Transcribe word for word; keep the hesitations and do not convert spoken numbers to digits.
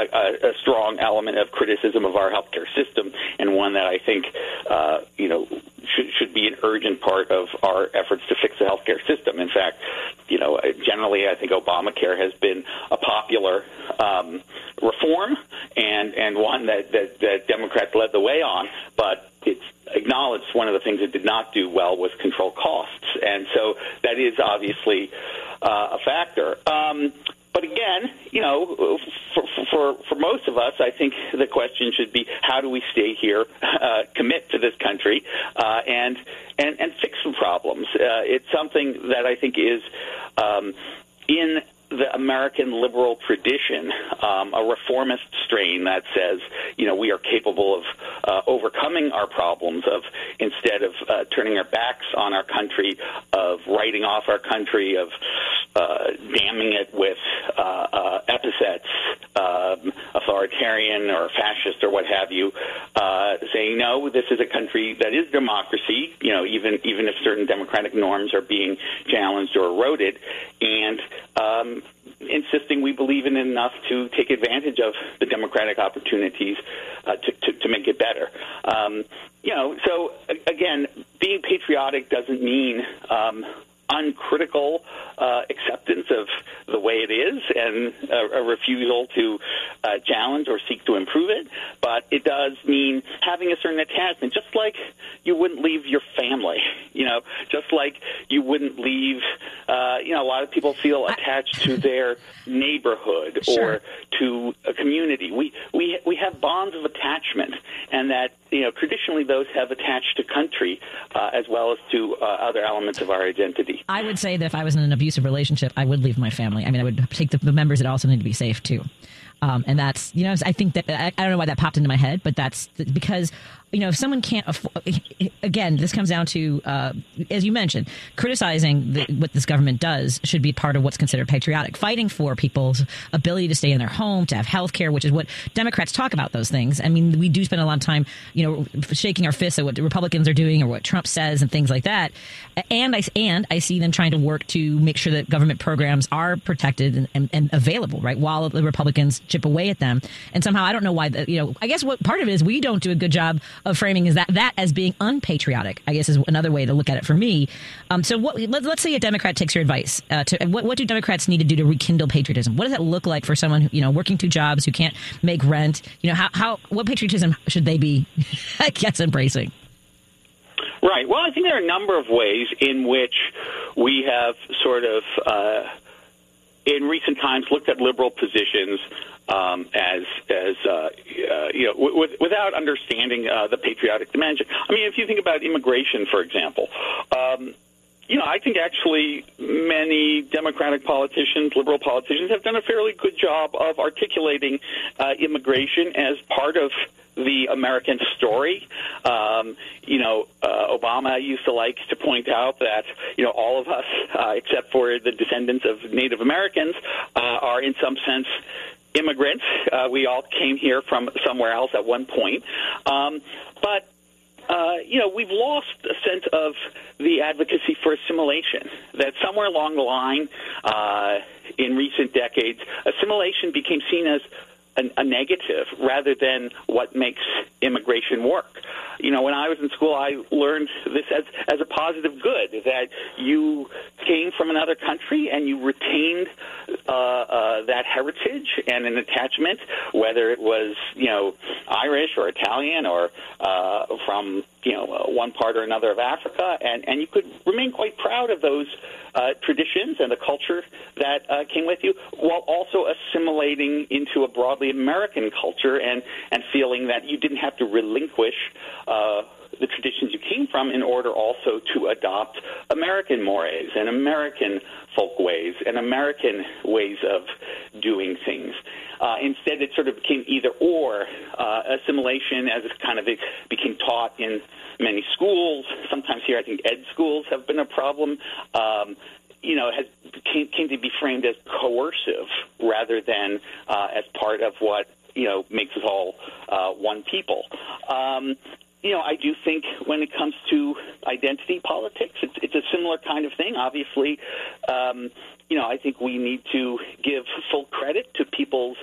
a, a strong element of criticism of our healthcare system, and one that I think, uh, you know, should, should be an urgent part of our efforts to fix the healthcare system. In fact, you know, generally, I think Obamacare has been a popular um, reform and and one that, that, that Democrats led the way on, but it's acknowledged one of the things it did not do well was control costs, and so that is obviously uh, a factor. Um, but again, you know, for, for for most of us, I think the question should be, how do we stay here, uh, commit to this country, uh, and and and fix some problems? Uh, it's something that I think is um, in the American liberal tradition, um, a reformist strain that says, you know, we are capable of uh, overcoming our problems, of instead of uh, turning our backs on our country, of writing off our country, of uh, damning it with uh, uh, epithets, um, authoritarian or fascist or what have you, uh, saying, no, this is a country that is democracy, you know, even even if certain democratic norms are being challenged or eroded, and um, insisting we believe in it enough to take advantage of the democratic opportunities uh, to, to, to make it better. Um, you know, so, again, being patriotic doesn't mean um, uncritical uh, acceptance of the way it is and a, a refusal to uh, challenge or seek to improve it, but it does mean having a certain attachment, just like you wouldn't leave your family, you know, just like you wouldn't leave, uh, you know, a lot of people feel attached to their neighborhood Sure. or to a community. We, we, we have bonds of attachment, and that, you know, traditionally those have attached to country uh, as well as to uh, other elements of our identity. I would say that if I was in an abusive relationship, I would leave my family. I mean, I would take the, the members that also need to be safe, too. Um, and that's, you know, I think that, I, I don't know why that popped into my head, but that's because, you know, if someone can't afford, again, this comes down to, uh, as you mentioned, criticizing the, what this government does should be part of what's considered patriotic. Fighting for people's ability to stay in their home, to have health care, which is what Democrats talk about those things. I mean, we do spend a lot of time, you know, shaking our fists at what the Republicans are doing or what Trump says and things like that. And I, and I see them trying to work to make sure that government programs are protected and, and, and available, right, while the Republicans chip away at them. And somehow I don't know why, the, you know, I guess what part of it is we don't do a good job of framing is that that as being unpatriotic, I guess, is another way to look at it for me. Um, so what, let, let's say a Democrat takes your advice. Uh, to, what, what do Democrats need to do to rekindle patriotism? What does that look like for someone, you know, working two jobs, who can't make rent? You know, how, how what patriotism should they be, I guess, embracing? Right. Well, I think there are a number of ways in which we have sort of, uh, in recent times, looked at liberal positions Um, as as uh, uh, you know, w- w- without understanding uh, the patriotic dimension. I mean, if you think about immigration, for example, um, you know, I think actually many Democratic politicians, liberal politicians, have done a fairly good job of articulating uh, immigration as part of the American story. Um, you know, uh, Obama used to like to point out that, you know, all of us, uh, except for the descendants of Native Americans, uh, are in some sense immigrants. Uh, we all came here from somewhere else at one point. Um, but, uh, you know, we've lost a sense of the advocacy for assimilation, that somewhere along the line uh, in recent decades, assimilation became seen as a, a negative rather than what makes immigration work. You know, when I was in school, I learned this as, as a positive good, that you came from another country and you retained uh, uh, that heritage and an attachment, whether it was, you know, Irish or Italian or uh, from, you know, one part or another of Africa, and, and you could remain quite proud of those uh, traditions and the culture that uh, came with you, while also assimilating into a broadly American culture and, and feeling that you didn't have to relinquish uh, the traditions you came from in order also to adopt American mores and American folkways and American ways of doing things. Uh, instead, it sort of became either or. Uh, assimilation, as it kind of became taught in many schools, sometimes here I think ed schools have been a problem, um, you know, has came, came to be framed as coercive rather than uh, as part of what, you know, makes us all uh, one people. Um, You know, I do think when it comes to identity politics, it's, it's a similar kind of thing. Obviously, um, you know, I think we need to give full credit to people's